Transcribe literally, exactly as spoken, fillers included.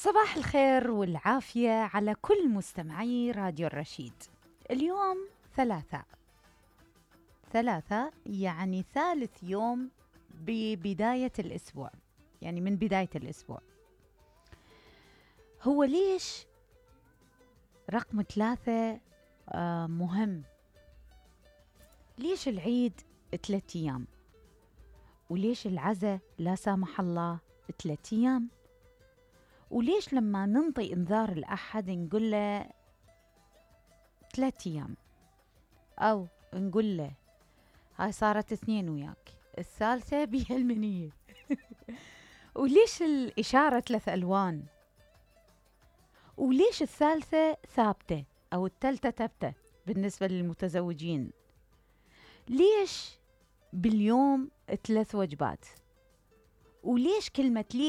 صباح الخير والعافية على كل مستمعي راديو الرشيد. اليوم ثلاثاء، ثلاثاء يعني ثالث يوم ببداية الأسبوع، يعني من بداية الأسبوع. هو ليش رقم ثلاثة آه مهم؟ ليش العيد ثلاثة أيام؟ وليش العزاء لا سامح الله ثلاثة أيام؟ وليش لما ننطي انذار الأحد نقول له ثلاثة أيام، أو نقول له هاي صارت اثنين وياك، الثالثة بيها المنية؟ وليش الإشارة ثلاث ألوان؟ وليش الثالثة ثابتة أو الثالثة ثابتة بالنسبة للمتزوجين؟ ليش باليوم ثلاث وجبات؟ وليش كلمة ليش